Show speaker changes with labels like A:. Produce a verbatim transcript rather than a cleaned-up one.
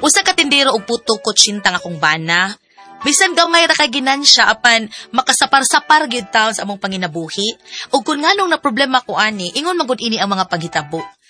A: Usa ka tindero og puto kutsintang akong bana. Bisan gamay ra kay ginansya apan makasapar-sapar gyud taon sa among panginabuhi. Ug kun nganong na problema ko ani, ingon magud ini ang mga paghitabo.